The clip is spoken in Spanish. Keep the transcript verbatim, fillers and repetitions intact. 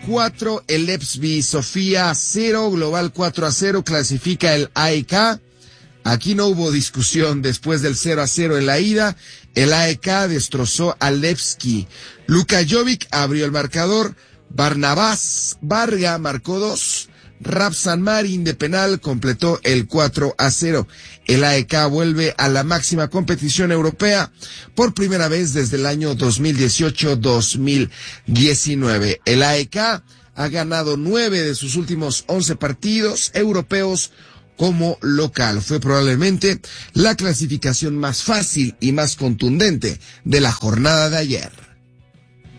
cuatro, el Levski Sofía cero, global cuatro a cero, clasifica el A E K. Aquí no hubo discusión después del cero a cero en la ida. El A E K destrozó al Levski. Luka Jovic abrió el marcador. Barnabás Varga marcó dos. Rapsan Marin de penal completó el cuatro a cero. El A E K vuelve a la máxima competición europea por primera vez desde el año dos mil dieciocho dos mil diecinueve. El A E K ha ganado nueve de sus últimos once partidos europeos como local. Fue probablemente la clasificación más fácil y más contundente de la jornada de ayer.